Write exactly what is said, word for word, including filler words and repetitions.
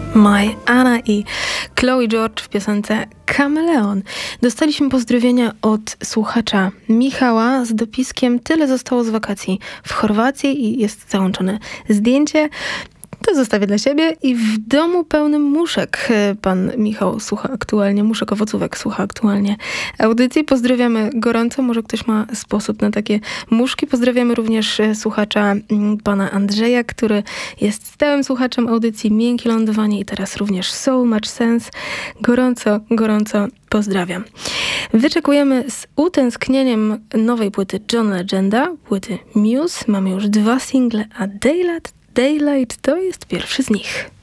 My Anna i Chloe George w piosence Kameleon. Dostaliśmy pozdrowienia od słuchacza Michała z dopiskiem: tyle zostało z wakacji w Chorwacji i jest załączone zdjęcie. To zostawię dla siebie. I w domu pełnym muszek pan Michał słucha aktualnie, muszek owocówek słucha aktualnie audycji. Pozdrawiamy gorąco. Może ktoś ma sposób na takie muszki. Pozdrawiamy również słuchacza pana Andrzeja, który jest stałym słuchaczem audycji Miękkie Lądowanie i teraz również So Much Sense. Gorąco, gorąco pozdrawiam. Wyczekujemy z utęsknieniem nowej płyty John Legenda, płyty Muse. Mamy już dwa single, a Daylight Daylight to jest pierwszy z nich.